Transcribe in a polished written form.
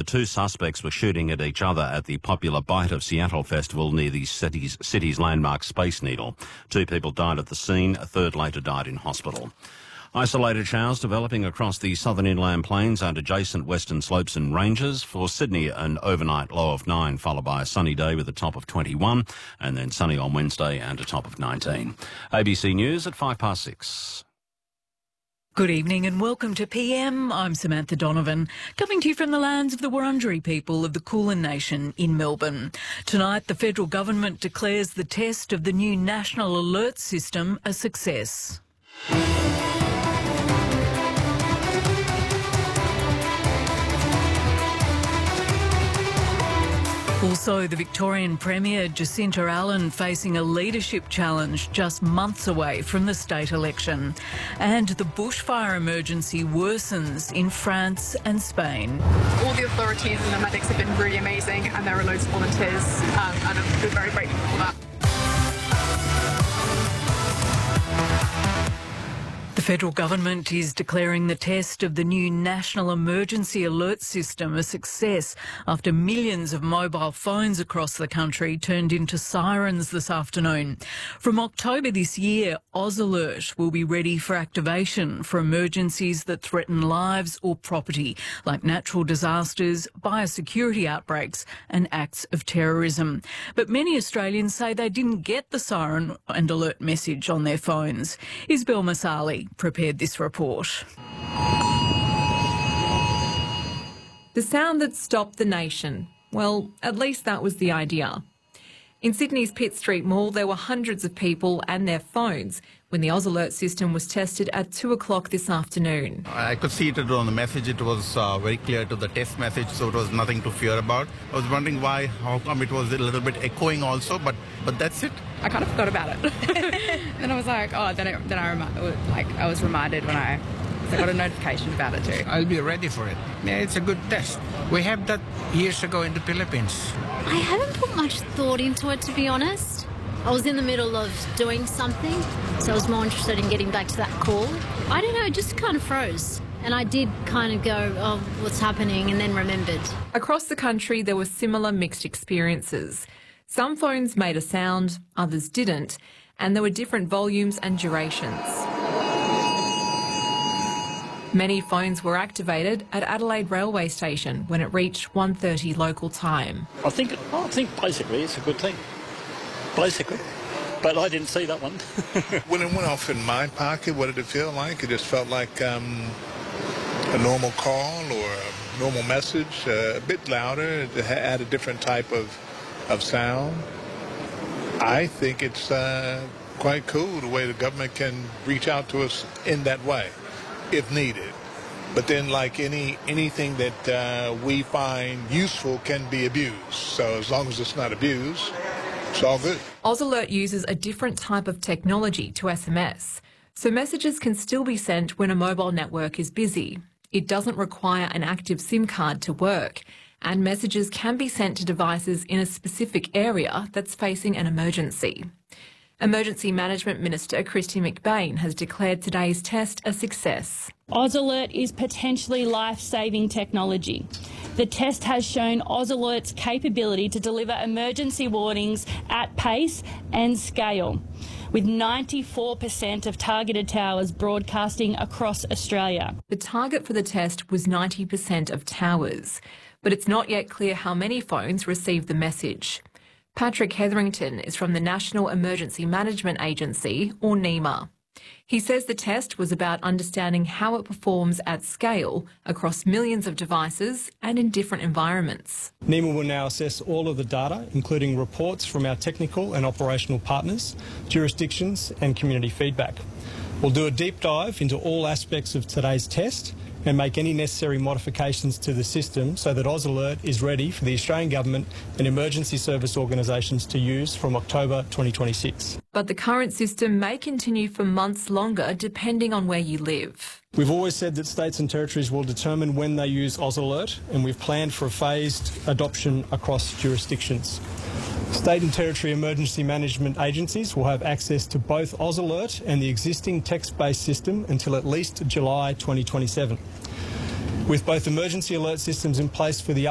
two suspects were shooting at each other at the popular Bite of Seattle festival near the city's landmark Space Needle. 2 people died at the scene. A third later died in hospital. Isolated showers developing across the southern inland plains and adjacent western slopes and ranges. For Sydney, an overnight low of 9, followed by a sunny day with a top of 21, and then sunny on Wednesday and a top of 19. ABC News at 6:05. Good evening and welcome to PM. I'm Samantha Donovan, coming to you from the lands of the Wurundjeri people of the Kulin Nation in Melbourne. Tonight, the federal government declares the test of the new National Alert System a success. Also, the Victorian Premier Jacinta Allen facing a leadership challenge just months away from the state election. And the bushfire emergency worsens in France and Spain. All the authorities and the medics have been really amazing, and there are loads of volunteers, and I'm very grateful for that. The federal government is declaring the test of the new National Emergency Alert System a success after millions of mobile phones across the country turned into sirens this afternoon. From October this year, AusAlert will be ready for activation for emergencies that threaten lives or property, like natural disasters, biosecurity outbreaks and acts of terrorism. But many Australians say they didn't get the siren and alert message on their phones. Isabel Masali prepared this report. The sound that stopped the nation. Well, at least that was the idea. In Sydney's Pitt Street Mall, there were hundreds of people and their phones when the AusAlert system was tested at 2 o'clock this afternoon. I could see it on the message. It was very clear to the test message, so it was nothing to fear about. I was wondering how come it was a little bit echoing also, but that's it. I kind of forgot about it. Then I was like, I was reminded when I got a notification about it too. I'll be ready for it. Yeah, it's a good test. We had that years ago in the Philippines. I haven't put much thought into it, to be honest. I was in the middle of doing something, so I was more interested in getting back to that call. I don't know, it just kind of froze. And I did kind of go, oh, what's happening, and then remembered. Across the country, there were similar mixed experiences. Some phones made a sound, others didn't, and there were different volumes and durations. Many phones were activated at Adelaide Railway Station when it reached 1:30 local time. I think basically it's a good thing. Basically. But I didn't see that one. When it went off in my pocket, what did it feel like? It just felt like a normal call or a normal message, a bit louder. It had a different type of sound. I think it's quite cool the way the government can reach out to us in that way, if needed. But then, like anything that we find useful can be abused. So as long as it's not abused, it's all good. AusAlert uses a different type of technology to SMS, so messages can still be sent when a mobile network is busy. It doesn't require an active SIM card to work, and messages can be sent to devices in a specific area that's facing an emergency. Emergency Management Minister Kristy McBain has declared today's test a success. AusAlert is potentially life-saving technology. The test has shown AusAlert's capability to deliver emergency warnings at pace and scale, with 94% of targeted towers broadcasting across Australia. The target for the test was 90% of towers, but it's not yet clear how many phones received the message. Patrick Hetherington is from the National Emergency Management Agency, or NEMA. He says the test was about understanding how it performs at scale across millions of devices and in different environments. NEMA will now assess all of the data, including reports from our technical and operational partners, jurisdictions and community feedback. We'll do a deep dive into all aspects of today's test and make any necessary modifications to the system so that AusAlert is ready for the Australian Government and emergency service organisations to use from October 2026. But the current system may continue for months longer depending on where you live. We've always said that states and territories will determine when they use AusAlert, and we've planned for a phased adoption across jurisdictions. State and territory emergency management agencies will have access to both AusAlert and the existing text-based system until at least July 2027. With both emergency alert systems in place for the